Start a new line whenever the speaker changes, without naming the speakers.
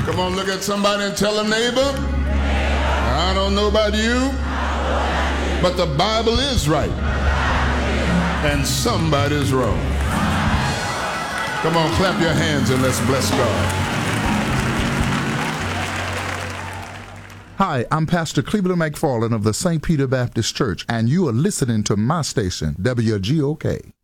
Come on, look at somebody and tell them, neighbor, I don't know about you, but the Bible is right and somebody's wrong. Come on, clap your hands and let's bless God.
Hi, I'm Pastor Cleveland McFarland of the St. Peter Baptist Church, and you are listening to my station, WGOK.